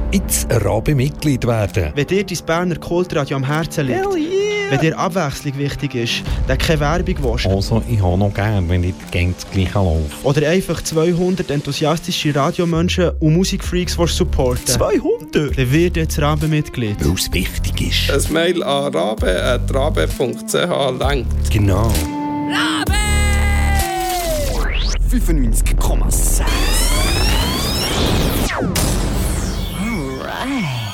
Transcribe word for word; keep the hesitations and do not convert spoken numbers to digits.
jetzt Rabe-Mitglied werden. Wenn dir dein Berner Kultradio am Herzen liegt, Hell yeah. wenn dir Abwechslung wichtig ist, dann keine Werbung willst, Also, ich habe noch gern, wenn ich gerne das Gleiche laufe. oder einfach zweihundert enthusiastische Radiomenschen und Musikfreaks willst supporten, zweihundert? dann wird jetzt Rabe-Mitglied. Weil es wichtig ist. Ein Mail an rabe at rabe punkt c h langt. Genau. Rabe! fünfundneunzig Komma sechs